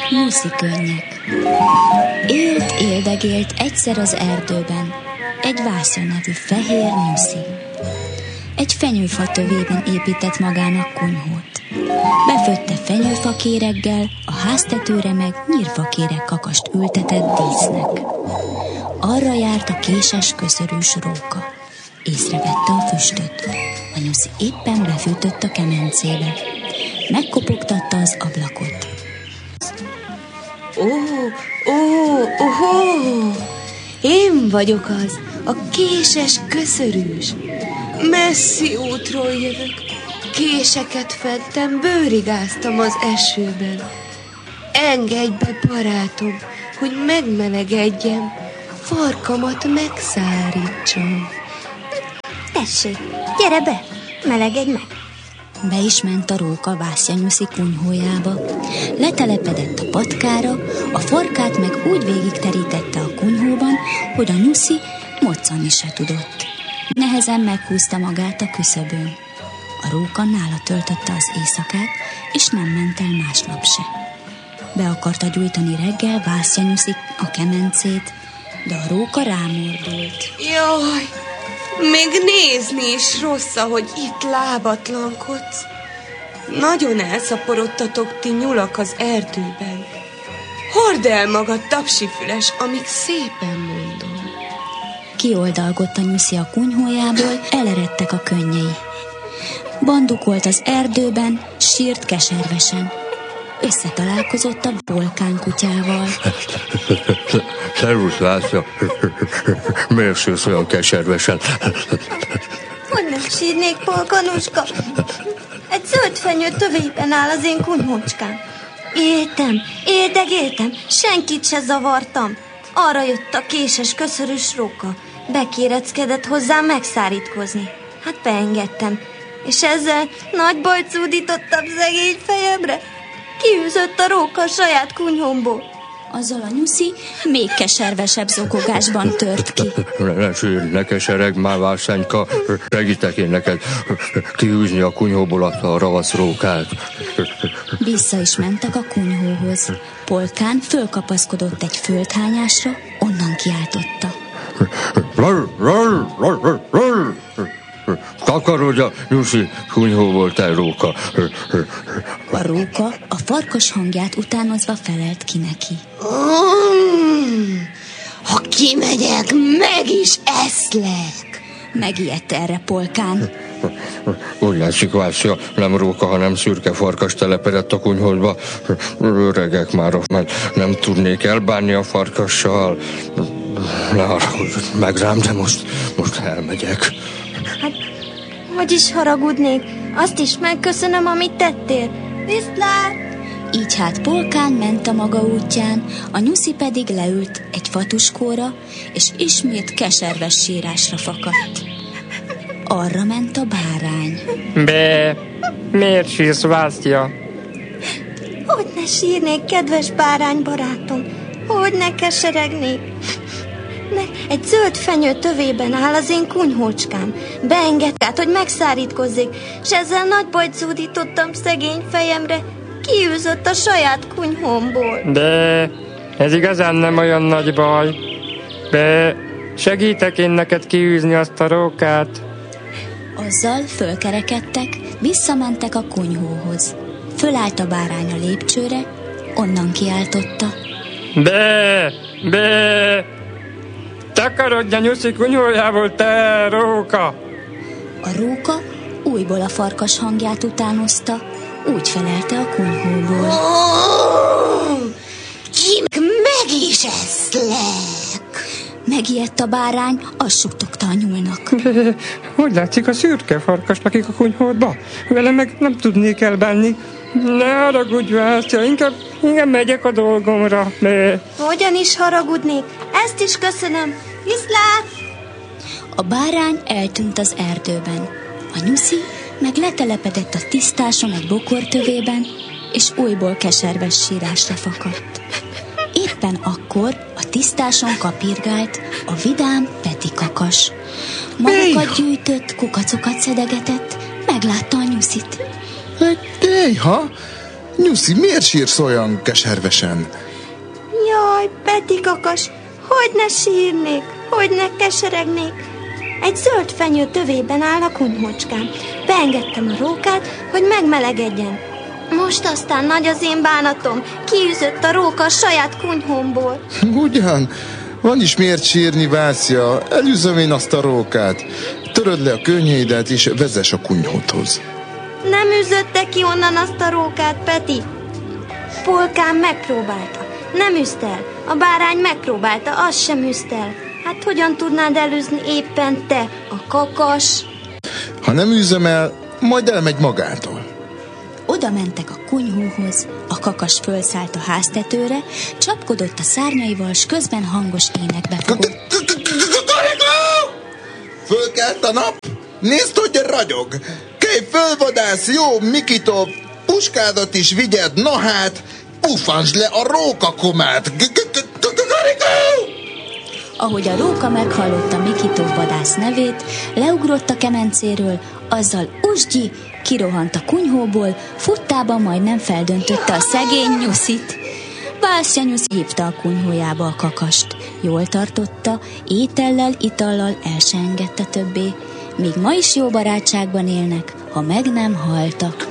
Nyuszi könnyek. Éldegélt egyszer az erdőben egy Vászja nevű fehér nyuszi. Egy fenyőfa tövében épített magának kunyhót. Befötte fenyőfakéreggel, a háztetőre meg nyírfakéreg kakast ültetett dísznek. Arra járt a késes köszörűs róka. Észrevette a füstöt. A nyuszi éppen befűtött a kemencébe. Megkopogtatta az ablakot. Én vagyok az, a késes köszörűs. Messzi útról jövök. Késeket fedtem, bőrigáztam az esőben. Engedj be, barátom, hogy megmelegedjem, farkamat megszárítsam. Tessék, gyere be, melegedj meg. Be is ment a róka Vászja nyuszi kunyhójába. Letelepedett a patkára, a farkát meg úgy végigterítette a kunyhóban, hogy a nyuszi moccanni se tudott. Nehezen meghúzta magát a küszöbön. A róka nála töltötte az éjszakát, és nem ment el másnap se. Be akarta gyújtani reggel Vászja nyuszi a kemencét, de a róka rámordult. Jaj, még nézni is rossz, ahogy itt lábatlankodsz. Nagyon elszaporodtatok ti nyulak az erdőben. Hord el magad, tapsifüles, amíg szépen mondom. Kioldalgott a nyuszi a kunyhójából, eleredtek a könnyei. Bandukolt az erdőben, sírt keservesen. Összetalálkozott a Polkán kutyával. Szervusz, Vászja. Miért sírsz olyan keservesen? Hogy nem sírnék, Polkanuska? Egy zöld fenyő tövében áll az én kunyhócskám. Éldegéltem, senkit se zavartam. Arra jött a késes köszörűs róka. Bekéreckedett hozzám megszárítkozni. Hát beengedtem, és ezzel nagy bajt zúdítottam szegény fejemre. Kiűzött a róka a saját kunyhomból. Azzal a nyuszi még keservesebb zokogásban tört ki. Ne sírj, ne keseregj már, Vászányka. Segítek én neked kihúzni a kunyhóból a ravasz rókát. Vissza is mentek a kunyhóhoz. Polkán fölkapaszkodott egy földhányásra, onnan kiáltotta. Takarodj a nyuszi kunyhóból, te róka. A róka a farkas hangját utánozva felelt ki neki. Ha kimegyek, meg is eszlek. Megijedt erre Polkán. Úgy látszik, Vászja, nem róka, hanem szürke farkas telepedett a kunyhódba. Öregek már, mert nem tudnék elbánni a farkassal. Ne haragudj meg rám, de most elmegyek. Hát, hogy is haragudnék? Azt is megköszönöm, amit tettél. Viszlát! Így hát Polkán ment a maga útján, a nyuszi pedig leült egy fatuskóra, és ismét keserves sírásra fakadt. Arra ment a bárány. Be, miért sírsz, Vászja? Hogy ne sírnék, kedves bárány barátom? Hogy ne keseregnék? Egy zöld fenyő tövében áll az én kunyhócskám. Beengedett, hogy megszárítkozzék, s ezzel nagy bajt zúdítottam szegény fejemre. Kiűzött a saját kunyhómból. De ez igazán nem olyan nagy baj. De segítek én neked kiűzni azt a rókát. Azzal fölkerekedtek, visszamentek a kunyhóhoz. Fölállt a bárány a lépcsőre, onnan kiáltotta. Be! Takarodj a nyuszi kunyhójából, te róka! A róka újból a farkas hangját utánozta, úgy felelte a kunyhóból. Meg is eszlek. Megijedt a bárány, azt suttogta a nyúlnak. Hogy látszik, a szürke farkas lakik a kunyhódba? Vele meg nem tudnék elbánni. Ne haragudj, Vászja, inkább megyek a dolgomra. Hogyan is haragudnék? Ezt is köszönöm. Viszlát! A bárány eltűnt az erdőben. A nyuszi meg letelepedett a tisztáson egy bokortövében, és újból keserves sírásra fakadt. Éppen akkor a tisztáson kapirgált a vidám Peti kakas. Magakat gyűjtött, kukacokat szedegetett, meglátta a nyuszit. Déjha, Nyuszi, miért sírsz olyan keservesen? Jaj, Peti kakas, hogy ne sírnék, hogy ne keseregnék. Egy zöld fenyő tövében áll a kunyhócskám. Beengedtem a rókát, hogy megmelegedjen. Most aztán nagy az én bánatom, kiűzött a róka a saját kunyhómból. Ugyan, van is miért sírni, Vászja. Elűzöm én azt a rókát. Töröd le a könnyeidet, és vezess a kunyhódhoz. Nem üzötte ki onnan azt a rókát, Peti. Polkám megpróbálta, nem üzte el. A bárány megpróbálta, az sem üzte el. Hát hogyan tudnád elűzni éppen te, a kakas? Ha nem űzöm el, majd elmegy magától. Oda mentek a kunyhóhoz, a kakas fölszállt a háztetőre, csapkodott a szárnyaival, s közben hangos énekbe fogott. Fölkelt a nap? Nézd, hogy ragyog! Kelj föl, vadász, jó, Mikitov, puskádat is vigyed, na hát, pufansd le a rókakomát! Ahogy a róka meghallotta Mikitov vadász nevét, leugrott a kemencéről, azzal usgyi, kirohant a kunyhóból, futtában majdnem feldöntötte a szegény Nyuszit. Vászja Nyuszi hívta a kunyhójába a kakast. Jól tartotta, étellel, itallal el se engedte többé. Még ma is jó barátságban élnek, ha meg nem haltak.